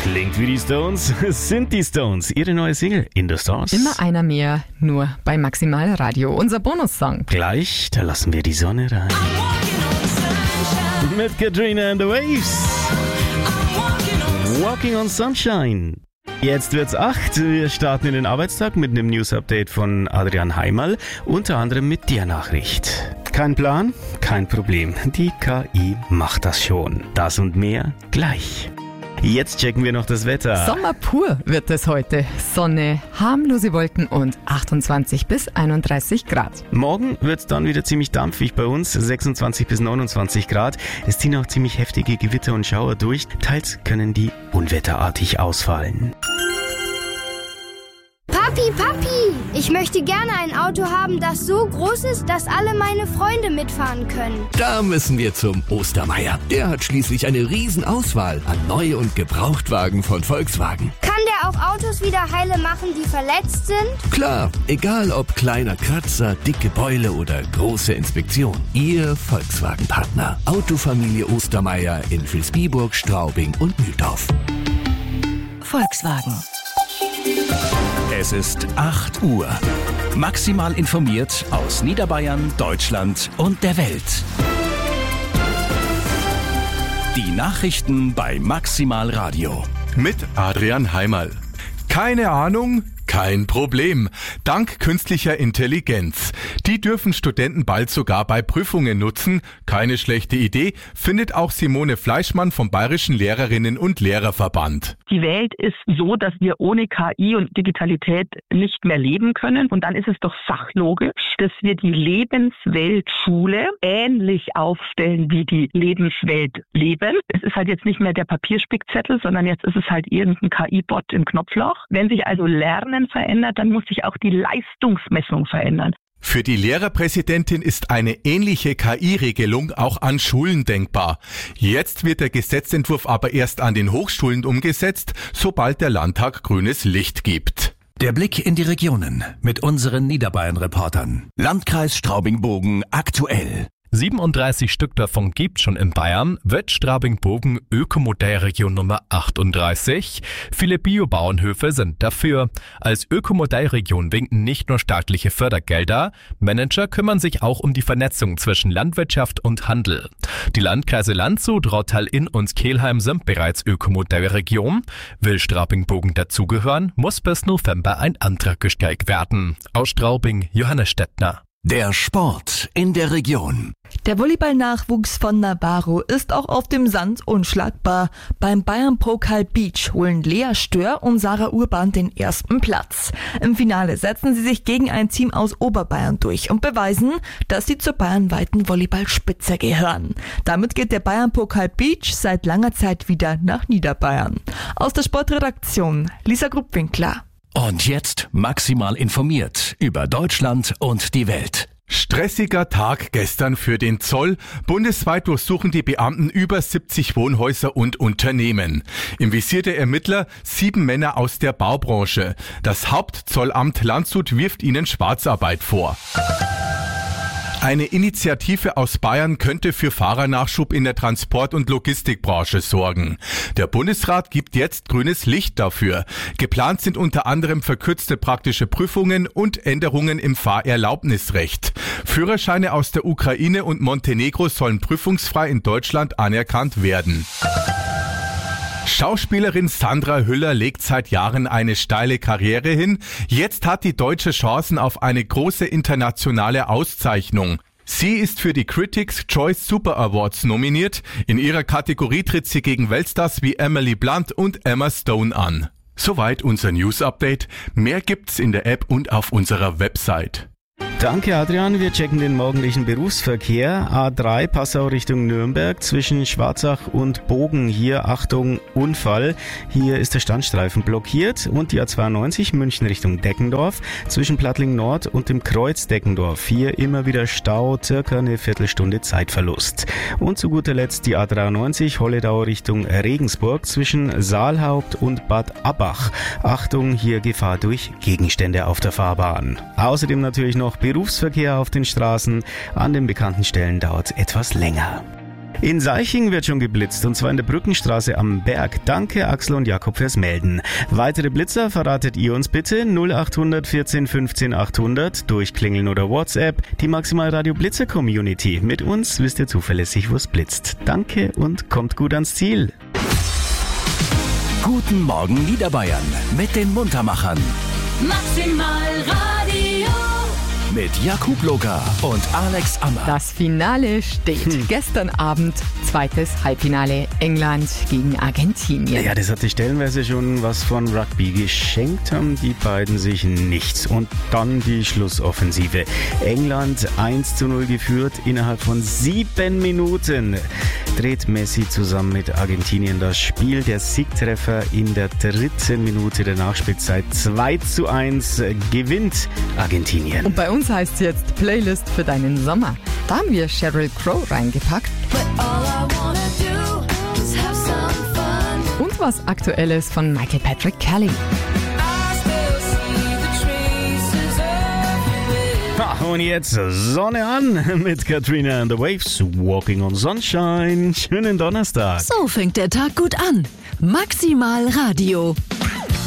Klingt wie die Stones, sind die Stones. Ihre neue Single in the Stars. Immer einer mehr, nur bei Maximal Radio. Unser Bonussong. Gleich, da lassen wir die Sonne rein. Mit Katrina and the Waves. Walking on Sunshine. Jetzt wird's 8. Wir starten in den Arbeitstag mit einem News-Update von Adrian Heimerl, unter anderem mit der Nachricht. Kein Plan? Kein Problem. Die KI macht das schon. Das und mehr gleich. Jetzt checken wir noch das Wetter. Sommer pur wird es heute. Sonne, harmlose Wolken und 28 bis 31 Grad. Morgen wird's dann wieder ziemlich dampfig bei uns, 26 bis 29 Grad. Es ziehen auch ziemlich heftige Gewitter und Schauer durch. Teils können die unwetterartig ausfallen. Papi, ich möchte gerne ein Auto haben, das so groß ist, dass alle meine Freunde mitfahren können. Da müssen wir zum Ostermeier. Der hat schließlich eine Riesenauswahl an Neu- und Gebrauchtwagen von Volkswagen. Kann der auch Autos wieder heile machen, die verletzt sind? Klar, egal ob kleiner Kratzer, dicke Beule oder große Inspektion. Ihr Volkswagen-Partner. Autofamilie Ostermeier in Vilsbiburg, Straubing und Mühldorf. Volkswagen. Es ist 8 Uhr. Maximal informiert aus Niederbayern, Deutschland und der Welt. Die Nachrichten bei Maximal Radio. Mit Adrian Heimerl. Keine Ahnung? Kein Problem. Dank künstlicher Intelligenz. Die dürfen Studenten bald sogar bei Prüfungen nutzen. Keine schlechte Idee, findet auch Simone Fleischmann vom Bayerischen Lehrerinnen- und Lehrerverband. Die Welt ist so, dass wir ohne KI und Digitalität nicht mehr leben können. Und dann ist es doch sachlogisch, dass wir die Lebensweltschule ähnlich aufstellen wie die Lebenswelt Leben. Es ist halt jetzt nicht mehr der Papierspickzettel, sondern jetzt ist es halt irgendein KI-Bot im Knopfloch. Wenn sich also Lernen verändert, dann muss sich auch die Leistungsmessung verändern. Für die Lehrerpräsidentin ist eine ähnliche KI-Regelung auch an Schulen denkbar. Jetzt wird der Gesetzentwurf aber erst an den Hochschulen umgesetzt, sobald der Landtag grünes Licht gibt. Der Blick in die Regionen mit unseren Niederbayern-Reportern. Landkreis Straubing-Bogen aktuell. 37 Stück davon gibt's schon in Bayern, wird Straubing-Bogen Ökomodellregion Nummer 38. Viele Biobauernhöfe sind dafür. Als Ökomodellregion winken nicht nur staatliche Fördergelder, Manager kümmern sich auch um die Vernetzung zwischen Landwirtschaft und Handel. Die Landkreise Landshut, Rottal-Inn und Kelheim sind bereits Ökomodellregion. Will Straubing-Bogen dazugehören, muss bis November ein Antrag gestellt werden. Aus Straubing, Johannes Stettner. Der Sport in der Region. Der Volleyball-Nachwuchs von Navarro ist auch auf dem Sand unschlagbar. Beim Bayern-Pokal Beach holen Lea Stör und Sarah Urban den ersten Platz. Im Finale setzen sie sich gegen ein Team aus Oberbayern durch und beweisen, dass sie zur bayernweiten Volleyballspitze gehören. Damit geht der Bayern-Pokal Beach seit langer Zeit wieder nach Niederbayern. Aus der Sportredaktion Lisa Gruppwinkler. Und jetzt maximal informiert über Deutschland und die Welt. Stressiger Tag gestern für den Zoll. Bundesweit durchsuchen die Beamten über 70 Wohnhäuser und Unternehmen. Im Visier der Ermittler 7 Männer aus der Baubranche. Das Hauptzollamt Landshut wirft ihnen Schwarzarbeit vor. Eine Initiative aus Bayern könnte für Fahrernachschub in der Transport- und Logistikbranche sorgen. Der Bundesrat gibt jetzt grünes Licht dafür. Geplant sind unter anderem verkürzte praktische Prüfungen und Änderungen im Fahrerlaubnisrecht. Führerscheine aus der Ukraine und Montenegro sollen prüfungsfrei in Deutschland anerkannt werden. Schauspielerin Sandra Hüller legt seit Jahren eine steile Karriere hin. Jetzt hat die Deutsche Chancen auf eine große internationale Auszeichnung. Sie ist für die Critics' Choice Super Awards nominiert. In ihrer Kategorie tritt sie gegen Weltstars wie Emily Blunt und Emma Stone an. Soweit unser News-Update. Mehr gibt's in der App und auf unserer Website. Danke Adrian, wir checken den morgendlichen Berufsverkehr. A3 Passau Richtung Nürnberg zwischen Schwarzach und Bogen. Hier Achtung Unfall. Hier ist der Standstreifen blockiert und die A92 München Richtung Deckendorf zwischen Plattling Nord und dem Kreuz Deckendorf. Hier immer wieder Stau, circa eine Viertelstunde Zeitverlust. Und zu guter Letzt die A93 Holledau Richtung Regensburg zwischen Saalhaupt und Bad Abbach. Achtung, hier Gefahr durch Gegenstände auf der Fahrbahn. Außerdem natürlich noch Berufsverkehr auf den Straßen. An den bekannten Stellen dauert es etwas länger. In Seiching wird schon geblitzt, und zwar in der Brückenstraße am Berg. Danke Axel und Jakob fürs Melden. Weitere Blitzer verratet ihr uns bitte 0800 14 15 800, durchklingeln oder WhatsApp. Die Maximal Radio Blitzer Community. Mit uns wisst ihr zuverlässig, wo es blitzt. Danke und kommt gut ans Ziel. Guten Morgen Niederbayern mit den Muntermachern. Maximal Radio. Mit Jakub Locker und Alex Ammer. Das Finale steht. Gestern Abend, zweites Halbfinale, England gegen Argentinien. Ja, das hatte stellenweise schon was von Rugby. Geschenkt haben die beiden sich nichts. Und dann die Schlussoffensive. England 1:0 geführt innerhalb von 7 Minuten. Dreht Messi zusammen mit Argentinien das Spiel. Der Siegtreffer in der 3. Minute der Nachspielzeit. 2:1 gewinnt Argentinien. Und bei uns heißt es jetzt Playlist für deinen Sommer. Da haben wir Sheryl Crow reingepackt. Und was Aktuelles von Michael Patrick Kelly. Und jetzt Sonne an mit Katrina and the Waves, Walking on Sunshine. Schönen Donnerstag. So fängt der Tag gut an. Maximal Radio.